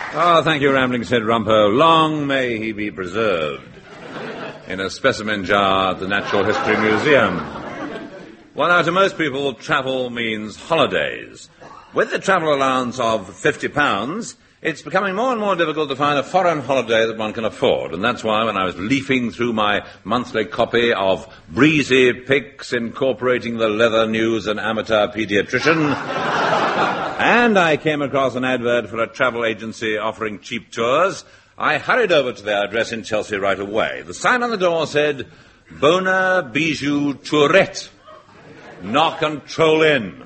Oh, thank you, Rambling Sid Rumpo. Long may he be preserved in a specimen jar at the Natural History Museum. Well, now, to most people, travel means holidays. With the travel allowance of £50, it's becoming more and more difficult to find a foreign holiday that one can afford. And that's why when I was leafing through my monthly copy of Breezy Picks incorporating the leather news and amateur paediatrician, and I came across an advert for a travel agency offering cheap tours, I hurried over to their address in Chelsea right away. The sign on the door said, Bona Bijou Tourette. Knock and troll in.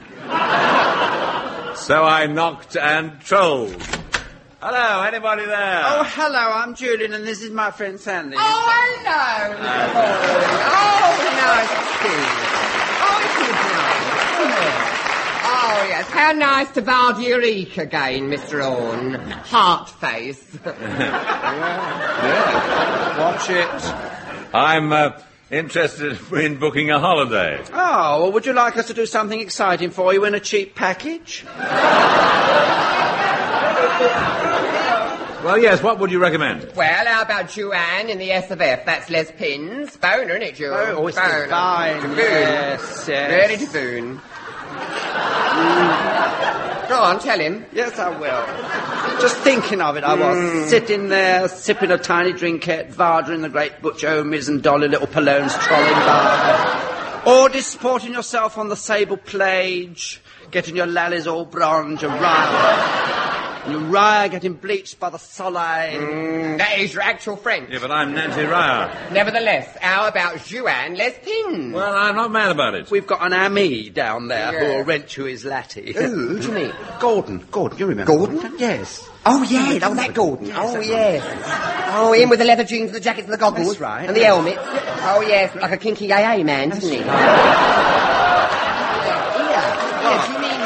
So I knocked and trolled. Hello, anybody there? Oh, hello, I'm Julian, and this is my friend Sandy. Oh, hello, Mr. Oh, nice to see you. Oh, it is nice. Oh, yes, how nice to bow to your eek again, Mr. Orne. Heart face. Yeah, watch it. I'm interested in booking a holiday. Oh, well, would you like us to do something exciting for you in a cheap package? Well, yes, what would you recommend? Well, how about Joanne in the S.F.F.? That's Les Pins. Boner, isn't it, Joe? Oh, it's Boner. fine. Taboon. Yes. Very taboon. Go on, tell him. Yes, I will. Just thinking of it, I was sitting there, sipping a tiny drinkette, Varda in the great Butch Omies and Dolly Little Palone's trolling bar. Or disporting yourself on the sable plage, getting your lallies all bronze, Uriah getting bleached by the Soleil. That is your actual French. Yeah, but I'm Nancy Ryer. Nevertheless, how about Joanne Les Pins? Well, I'm not mad about it. We've got an ami down there who will rent you his laddie. Who do you mean? Gordon, you remember? Gordon? Yes. Oh, yeah, that Gordon. Oh, yes. Oh, him with the leather jeans, the jackets, and the goggles. That's right. And the helmet. Oh, yes, like a kinky AA man, doesn't he? Yes, you mean,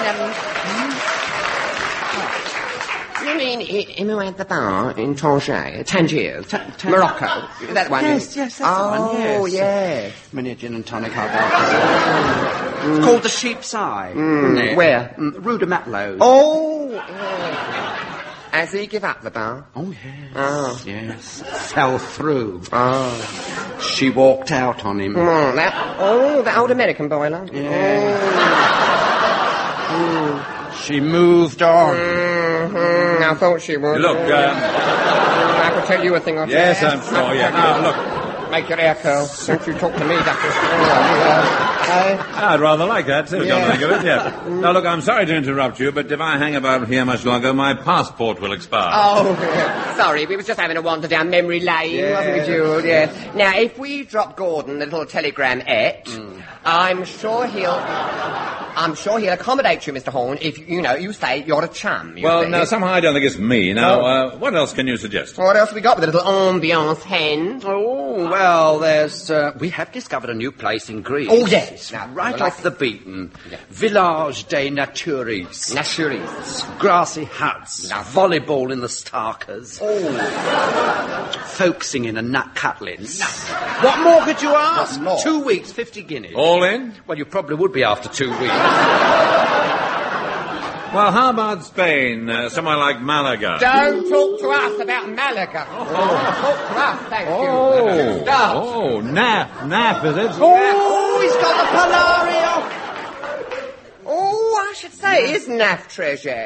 You mean him who had the bar in Tangier, Morocco? That one? Yes, that's the one, yes. Oh, yes. Mini gin and tonic highball. It's called the Sheep's Eye. Isn't it? Where? Rue de Matelot. Oh, yes. Has he give up the bar? Oh, yes. Oh. Yes. Fell through. Oh. She walked out on him. That old American boiler. Yeah. She moved on. I thought she would. Look, I could tell you a thing or two. yes, I'm sure, yeah. Now, look, Make your hair curl. Don't you talk to me, Doctor. I'd rather like that, too, come to think of it, yeah. Now, look, I'm sorry to interrupt you, but if I hang about here much longer, my passport will expire. Oh, sorry, we was just having a wander down memory lane, wasn't we, Jude? Yeah. Now, if we drop Gordon a little telegram-ette, I'm sure he'll accommodate you, Mr. Horn, if, you say you're a chum. Well, now, somehow I don't think it's me. Now, what else can you suggest? What else we got with a little ambiance hen? Oh, well, there's... we have discovered a new place in Greece. Oh, yes. Now, right off the beaten. Yeah. Village des Naturistes. Naturistes. Grassy huts. Volleyball in the Starkers. Oh. Folk singing and nut cutlets. What more could you ask? 2 weeks, 50 guineas. All in? Well, you probably would be after 2 weeks. Well, how about Spain? Somewhere like Malaga? Don't talk to us about Malaga. Talk to us, thank you. Oh, nap, is it? Oh, he's got the Polario. Oh, I should say, is Naff treasured?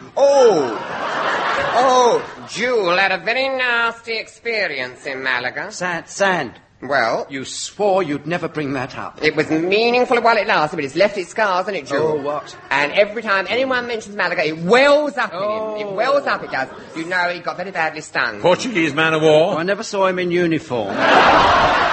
Jewel had a very nasty experience in Malaga. Sand. Well? You swore you'd never bring that up. It was meaningful while it lasted, but it's left its scars, hasn't it, Jewel? Oh, what? And every time anyone mentions Malaga, it wells up in him. It wells up, it does. You know, he got very badly stung. Portuguese man of war? I never saw him in uniform.